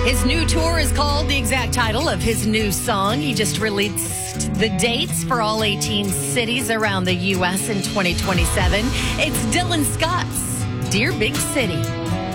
His new tour is called the exact title of his new song. He just released the dates for all 18 cities around the U.S. in 2027. It's Dylan Scott's Dear Big City.